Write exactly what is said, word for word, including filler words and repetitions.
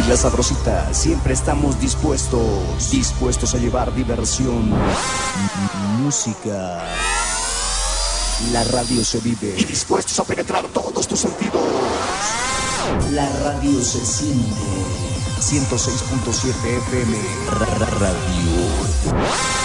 La Sabrosita, siempre estamos dispuestos, dispuestos a llevar diversión, música. La radio se vive y dispuestos a penetrar todos tus sentidos. La radio se siente. ciento seis punto siete F M Radio.